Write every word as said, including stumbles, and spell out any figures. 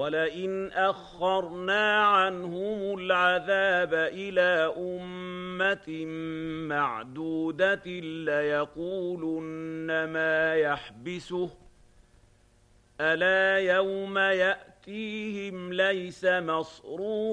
وَلَئِنْ أَخَّرْنَا عَنْهُمُ الْعَذَابَ إِلَىٰ أُمَّةٍ مَّعْدُودَةٍ لَّيَقُولُنَّ مَا يَحْبِسُهُ ۗ أَلَا يَوْمَ يَأْتِيهِمْ لَيْسَ مَصْرُوفًا